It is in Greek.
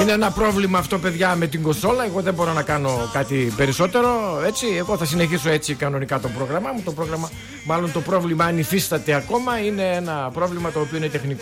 Είναι ένα πρόβλημα αυτό, παιδιά, με την κονσόλα. Εγώ δεν μπορώ να κάνω κάτι περισσότερο. Έτσι, εγώ θα συνεχίσω έτσι κανονικά το πρόγραμμά μου. Το πρόβλημα, αν υφίσταται ακόμα, είναι ένα πρόβλημα το οποίο είναι τεχνικό.